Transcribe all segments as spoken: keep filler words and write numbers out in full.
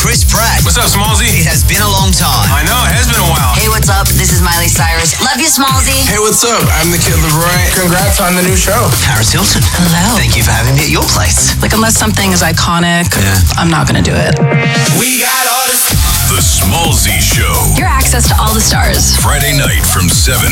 Chris Pratt. What's up, Smallsy? It has been a long time. I know, it has been a while. Hey, what's up? This is Miley Cyrus. Love you, Smallsy. Hey, what's up? I'm the Kid LeBron. Congrats on the new show. Paris Hilton. Hello. Thank you for having me at your place. Like, unless something is iconic, Yeah. I'm not going to do it. We got all this. The Smallsy Show. Your access to all the stars. Friday night from seven.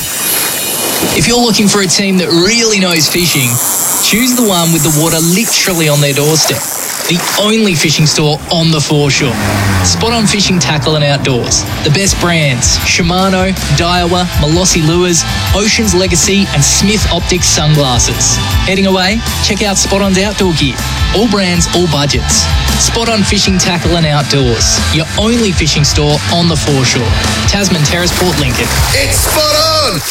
If you're looking for a team that really knows fishing, choose the one with the water literally on their doorstep. The only fishing store on the foreshore. Spot On Fishing Tackle and Outdoors. The best brands: Shimano, Daiwa, Molossi Lures, Ocean's Legacy, and Smith Optics Sunglasses. Heading away? Check out Spot On's outdoor gear. All brands, all budgets. Spot On Fishing Tackle and Outdoors. Your only fishing store on the foreshore. Tasman Terrace, Port Lincoln. It's Spot On!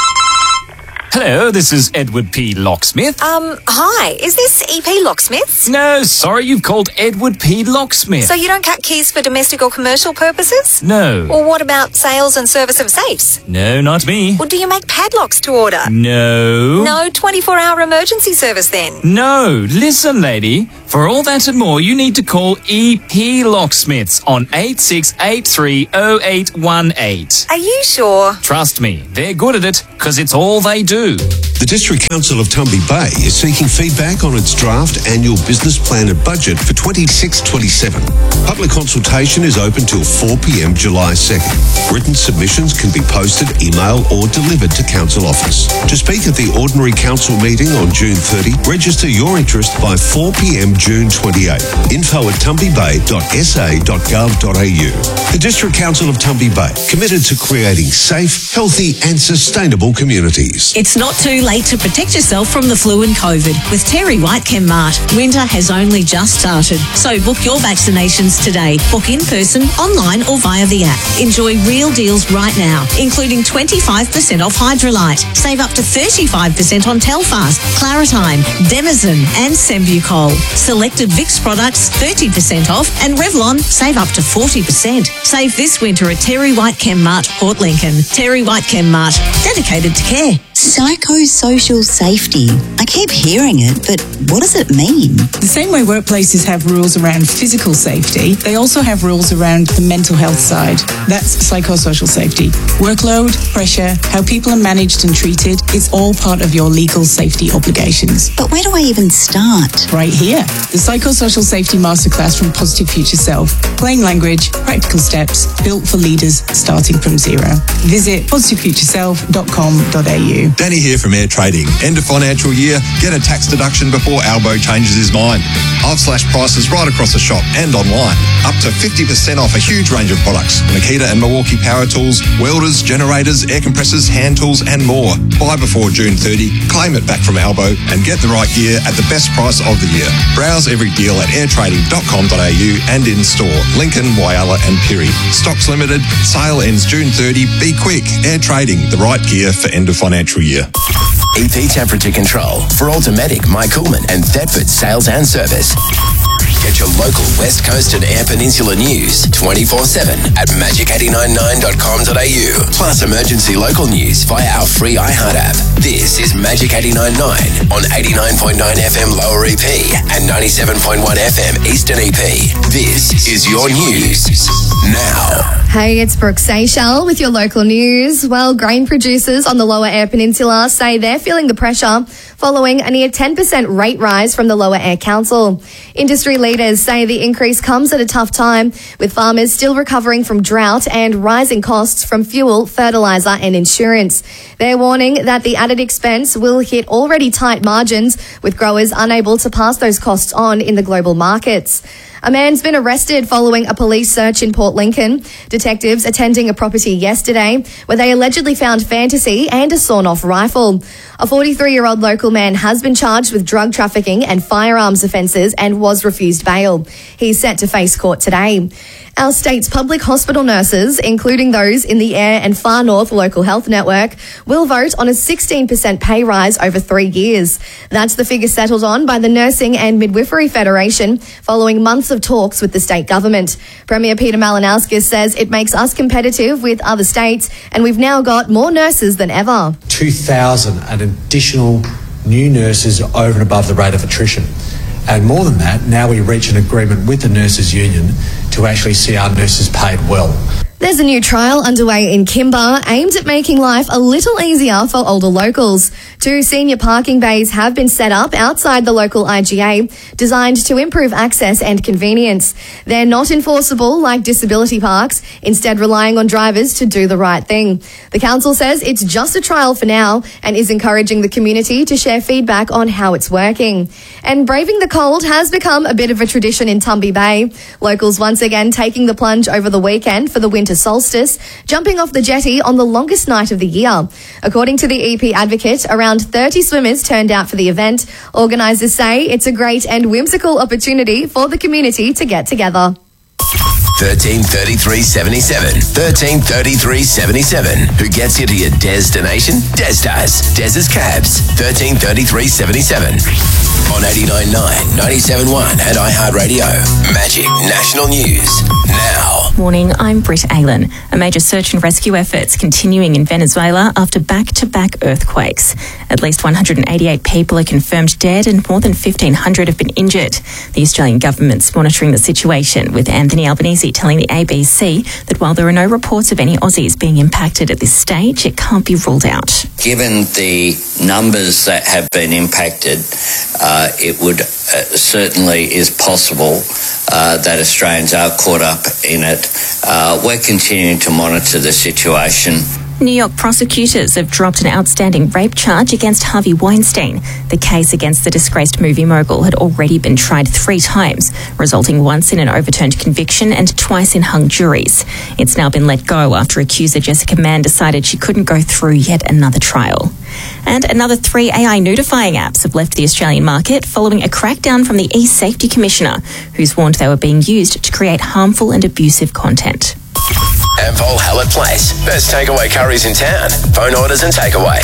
Hello, this is Edward P. Locksmith. Um, hi, is this E P Locksmiths? No, sorry, you've called Edward P. Locksmith. So you don't cut keys for domestic or commercial purposes? No. Or what about sales and service of safes? No, not me. Well, do you make padlocks to order? No. No twenty-four hour emergency service then? No, listen, lady. For all that and more, you need to call E P Locksmiths on eight six eight three oh eight one eight. Are you sure? Trust me, they're good at it, because it's all they do. The District Council of Tumby Bay is seeking feedback on its draft annual business plan and budget for twenty-six twenty-seven. Public consultation is open till four p.m. July second. Written submissions can be posted, emailed or delivered to Council office. To speak at the ordinary Council meeting on June thirtieth, register your interest by four p.m. June twenty-eighth. Info at tumby bay dot s a dot gov dot a u. The District Council of Tumby Bay, committed to creating safe, healthy and sustainable communities. It's not too late to protect yourself from the flu and COVID with Terry White Chemmart. Winter has only just started, so book your vaccinations today. Book in person, online or via the app. Enjoy real deals right now, including twenty-five percent off Hydrolite. Save up to thirty-five percent on Telfast, Claritime, Denizen and Sembucol. Selected Vicks products, thirty percent off, and Revlon, save up to forty percent. Save this winter at Terry White Chemmart, Port Lincoln. Terry White Chemmart, dedicated to care. Psychosocial safety. I keep hearing it, but what does it mean? The same way workplaces have rules around physical safety, they also have rules around the mental health side. That's psychosocial safety. Workload, pressure, how people are managed and treated, it's all part of your legal safety obligations. But where do I even start? Right here. The Psychosocial Safety Masterclass from Positive Future Self. Plain language, practical steps, built for leaders starting from zero. Visit positive future self dot com dot a u. Danny here from Air Trading. End of financial year, get a tax deduction before Albo changes his mind. I've slashed prices right across the shop and online. Up to fifty percent off a huge range of products. Makita and Milwaukee power tools, welders, generators, air compressors, hand tools and more. Buy before June thirtieth, claim it back from Albo and get the right gear at the best price of the year. Browse every deal at air trading dot com dot a u and in store. Lincoln, Whyalla and Pirrie. Stocks limited. Sale ends June thirtieth. Be quick. Air Trading, the right gear for end of financial year. E P Temperature Control for Automatic, Mike Coolman and Thetford Sales and Service. Get your local West Coast and Air Peninsula news twenty-four seven at magic eight nine nine dot com dot a u. Plus emergency local news via our free iHeart app. This is Magic eight nine nine on eighty-nine point nine F M Lower E P and ninety-seven point one F M Eastern E P. This is your news now. Hey, it's Brooke Seychelles with your local news. Well, grain producers on the Lower Eyre Peninsula say they're feeling the pressure following a near ten percent rate rise from the Lower Eyre Council. Industry leaders say the increase comes at a tough time, with farmers still recovering from drought and rising costs from fuel, fertiliser and insurance. They're warning that the added expense will hit already tight margins, with growers unable to pass those costs on in the global markets. A man's been arrested following a police search in Port Lincoln. Detectives attending a property yesterday where they allegedly found fantasy and a sawn-off rifle. A forty-three-year-old local man has been charged with drug trafficking and firearms offences and was refused bail. He's set to face court today. Our state's public hospital nurses, including those in the Eyre and Far North Local Health Network, will vote on a sixteen percent pay rise over three years. That's the figure settled on by the Nursing and Midwifery Federation following months of talks with the state government. Premier Peter Malinauskas says it makes us competitive with other states, and we've now got more nurses than ever. two thousand additional new nurses over and above the rate of attrition. And more than that, now we reach an agreement with the Nurses Union to to actually see our nurses paid well. There's a new trial underway in Kimba aimed at making life a little easier for older locals. Two senior parking bays have been set up outside the local I G A, designed to improve access and convenience. They're not enforceable like disability parks, instead relying on drivers to do the right thing. The council says it's just a trial for now and is encouraging the community to share feedback on how it's working. And braving the cold has become a bit of a tradition in Tumby Bay. Locals once again taking the plunge over the weekend for the winter solstice, jumping off the jetty on the longest night of the year. According to the E P Advocate, around thirty swimmers turned out for the event. Organisers say it's a great and whimsical opportunity for the community to get together. thirteen thirty-three seventy-seven. thirteen thirty-three seventy-seven. Who gets you to your destination? Des does. Des's Cabs. thirteen thirty-three seventy-seven. On eighty-nine point nine, ninety-seven point one and iHeartRadio. Magic National News. Now. Morning, I'm Britt Aylen. A major search and rescue efforts continuing in Venezuela after back-to-back earthquakes. At least one hundred eighty-eight people are confirmed dead and more than fifteen hundred have been injured. The Australian government's monitoring the situation, with Anthony Albanese telling the A B C that while there are no reports of any Aussies being impacted at this stage, it can't be ruled out. Given the numbers that have been impacted, uh, it would uh, certainly is possible uh, that Australians are caught up in it. Uh, we're continuing to monitor the situation. New York prosecutors have dropped an outstanding rape charge against Harvey Weinstein. The case against the disgraced movie mogul had already been tried three times, resulting once in an overturned conviction and twice in hung juries. It's now been let go after accuser Jessica Mann decided she couldn't go through yet another trial. And another three A I nudifying apps have left the Australian market following a crackdown from the e-Safety Commissioner, who's warned they were being used to create harmful and abusive content. Ampol Hallett Place. Best takeaway curries in town. Phone orders and takeaway.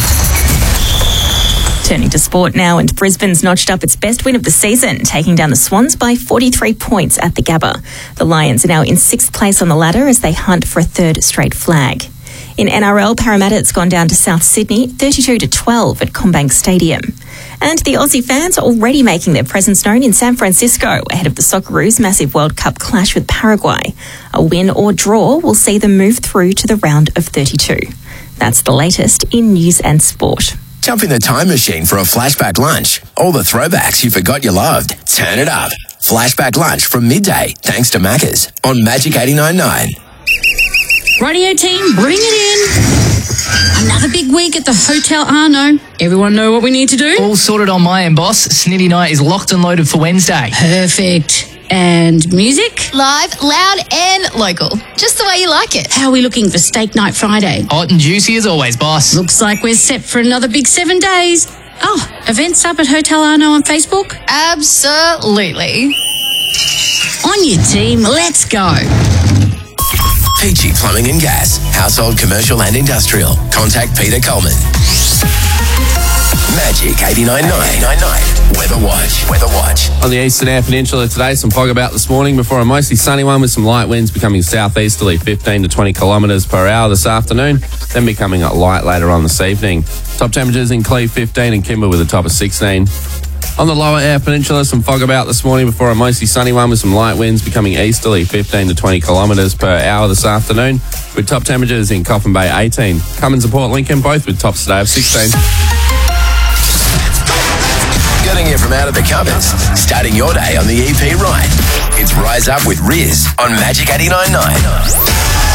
Turning to sport now, and Brisbane's notched up its best win of the season, taking down the Swans by forty-three points at the Gabba. The Lions are now in sixth place on the ladder as they hunt for a third straight flag. In N R L, Parramatta's gone down to South Sydney thirty-two to twelve at CommBank Stadium. And the Aussie fans are already making their presence known in San Francisco ahead of the Socceroos' massive World Cup clash with Paraguay. A win or draw will see them move through to the round of thirty-two. That's the latest in news and sport. Jump in the time machine for a flashback lunch. All the throwbacks you forgot you loved. Turn it up. Flashback lunch from midday, thanks to Macca's on Magic eighty-nine point nine. Radio team, bring it in. Another big week at the Hotel Arno. Everyone know what we need to do? All sorted on my end, boss. Snitty Night is locked and loaded for Wednesday. Perfect. And music? Live, loud, and local. Just the way you like it. How are we looking for Steak Night Friday? Hot and juicy as always, boss. Looks like we're set for another big seven days. Oh, events up at Hotel Arno on Facebook? Absolutely. On your team, let's go. Peachy Plumbing and Gas. Household, commercial and industrial. Contact Peter Coleman. Magic eighty-nine point nine. Weather Watch. Weather Watch. On the eastern Eyre Peninsula today, some fog about this morning before a mostly sunny one with some light winds becoming southeasterly, fifteen to twenty kilometres per hour this afternoon, then becoming light later on this evening. Top temperatures in Cleve fifteen and Kimber with a top of sixteen. On the lower Eyre Peninsula, some fog about this morning before a mostly sunny one with some light winds becoming easterly, fifteen to twenty kilometres per hour this afternoon, with top temperatures in Coffin Bay eighteen. Cummins and Port Lincoln both with tops today of sixteen. Getting you from out of the cupboards. Starting your day on the E P right. It's Rise Up with Riz on Magic eighty-nine point nine.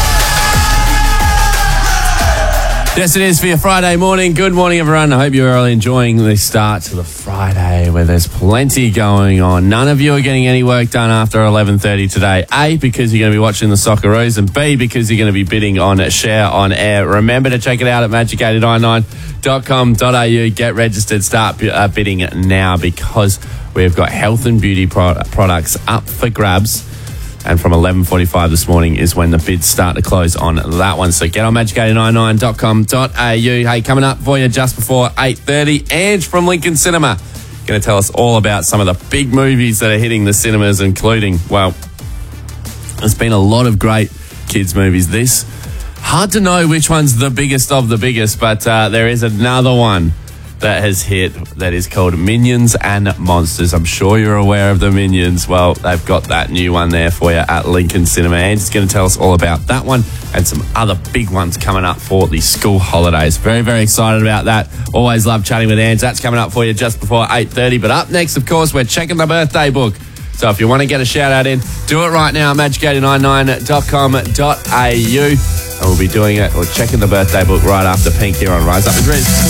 Yes, it is for your Friday morning. Good morning, everyone. I hope you're all enjoying the start to the Friday where there's plenty going on. None of you are getting any work done after eleven thirty today. A, because you're going to be watching the Socceroos, and B, because you're going to be bidding on Share on Air. Remember to check it out at magic eight nine nine dot com dot a u. Get registered. Start uh, bidding now because we've got health and beauty pro- products up for grabs. And from eleven forty-five this morning is when the bids start to close on that one. So get on magic eight nine nine dot com dot a u. Hey, coming up for you just before eight thirty, Ange from Lincoln Cinema going to tell us all about some of the big movies that are hitting the cinemas, including, well, there's been a lot of great kids' movies. This, hard to know which one's the biggest of the biggest, but uh, there is another one that has hit that is called Minions and Monsters. I'm sure you're aware of the Minions. Well, they've got that new one there for you at Lincoln Cinema. Anne's going to tell us all about that one and some other big ones coming up for the school holidays. Very, very excited about that. Always love chatting with Anne. That's coming up for you just before eight thirty. But up next, of course, we're checking the birthday book. So if you want to get a shout out in, do it right now, magic eight nine nine dot com dot a u. And we'll be doing it or checking the birthday book right after Pink here on Rise Up with Riz.